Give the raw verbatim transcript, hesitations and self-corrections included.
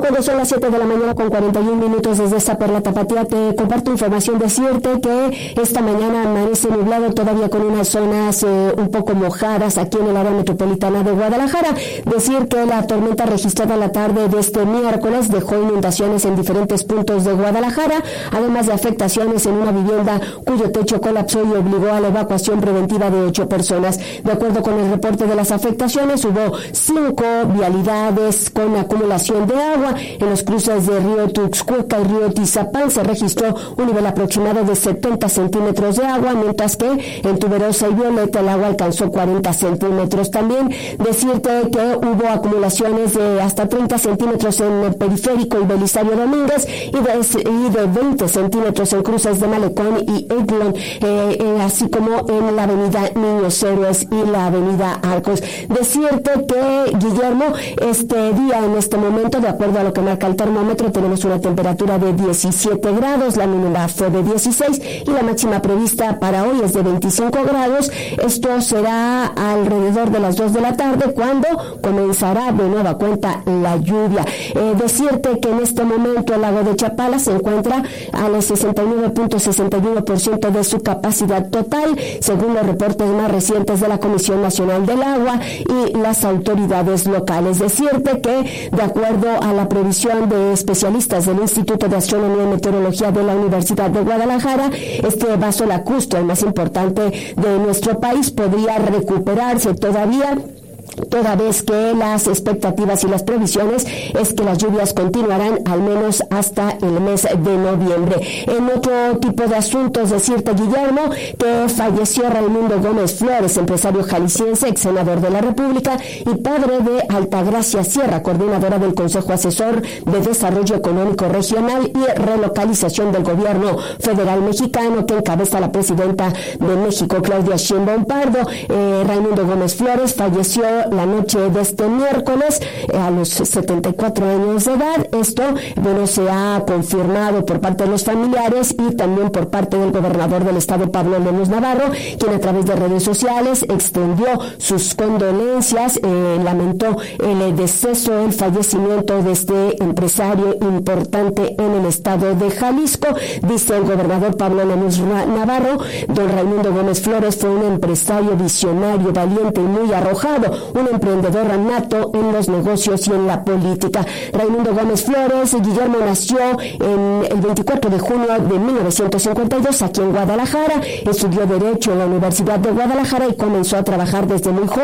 cuando son las siete de la mañana con cuarenta y un minutos desde esta Perla Tapatía, te comparto información. Decirte que esta mañana amanece nublado todavía con unas zonas eh, un poco mojadas aquí en el área metropolitana de Guadalajara. Decir que la tormenta registrada la tarde de este miércoles dejó inundaciones en diferentes puntos de Guadalajara, además de afectaciones en una vivienda cuyo techo colapsó y obligó a la evacuación preventiva de ocho personas. De acuerdo con el reporte de las afectaciones, hubo cinco vialidades con acumulación de agua. En los cruces de río Tuxcueca y río Tizapán se registró un nivel aproximado de setenta centímetros de agua, mientras que en Tuberosa y Violeta el agua alcanzó cuarenta centímetros. También decirte que hubo acumulaciones de hasta treinta centímetros en el Periférico y Belisario Domínguez y de, y de veinte centímetros en cruces de Malecón y Eglon, eh, eh, así como en la avenida Niños Héroes y la avenida Arcos. Decirte que, Guillermo, este día, en este momento, de acuerdo a lo que marca el termómetro, tenemos una temperatura de diecisiete grados, la mínima fue de dieciséis y la máxima prevista para hoy es de veinticinco grados. Esto será alrededor de las dos de la tarde cuando comenzará de nueva cuenta la lluvia. Eh, decirte que en este momento el lago de Chapala se encuentra al sesenta y nueve punto sesenta y uno por ciento de su capacidad total, según los reportes más recientes de la Comisión Nacional del Agua y las autoridades locales. Decirte que, de acuerdo a la previsión de especialistas del Instituto de Astronomía y Meteorología de la Universidad de Guadalajara, este vaso lacustre, el más importante de nuestro país, podría recuperarse todavía, toda vez que las expectativas y las previsiones es que las lluvias continuarán al menos hasta el mes de noviembre. En otro tipo de asuntos, decirte, Guillermo, que falleció Raimundo Gómez Flores, empresario jalisciense, ex senador de la República y padre de Altagracia Sierra, coordinadora del Consejo Asesor de Desarrollo Económico Regional y Relocalización del Gobierno Federal Mexicano, que encabeza la presidenta de México, Claudia Sheinbaum Pardo. Eh, Raimundo Gómez Flores falleció la noche de este miércoles eh, a los setenta y cuatro años de edad. Esto, bueno, se ha confirmado por parte de los familiares y también por parte del gobernador del estado, Pablo Lemus Navarro, quien a través de redes sociales extendió sus condolencias, eh, lamentó el deceso, el fallecimiento de este empresario importante en el estado de Jalisco. Dice el gobernador Pablo Lemus Navarro: don Raimundo Gómez Flores fue un empresario visionario, valiente y muy arrojado, un emprendedor nato en los negocios y en la política. Raimundo Gómez Flores, Guillermo, nació en el veinticuatro de junio de mil novecientos cincuenta y dos aquí en Guadalajara, estudió Derecho en la Universidad de Guadalajara y comenzó a trabajar desde muy joven